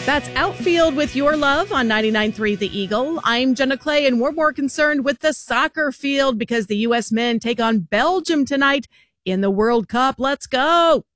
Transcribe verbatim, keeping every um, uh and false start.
That's Outfield with Your Love on ninety-nine point three The Eagle. I'm Jenna Clay, and we're more concerned with the soccer field because the U S men take on Belgium tonight in the World Cup. Let's go.